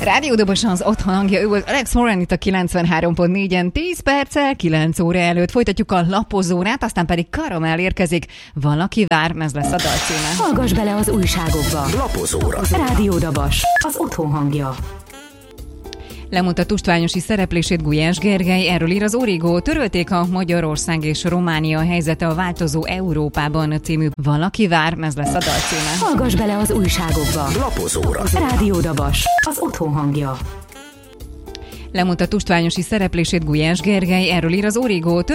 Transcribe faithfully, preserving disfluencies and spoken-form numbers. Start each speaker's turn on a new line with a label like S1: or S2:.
S1: Rádió Dobos az otthon hangja, ő volt Alex Warren itt a kilencvenhárom pont négyen, tíz perccel, kilenc óra előtt. Folytatjuk a lapozórát, aztán pedig Karamell érkezik. Valaki vár, ez lesz a dalcíme.
S2: Hallgass bele az újságokba.
S3: Lapozóra.
S2: Rádió Dobos, az otthon hangja.
S1: Lemondta tustványosi szereplését Gulyás Gergely, erről ír az Origo. Törölték a Magyarország és Románia helyzete a változó Európában című Valaki vár, ez lesz a dalcíme.
S2: Hallgass bele az újságokba.
S3: Lapozóra.
S2: Rádió Dobos, az otthon hangja.
S1: Lemondta tustványosi szereplését Gulyás Gergely, erről ír az Origo.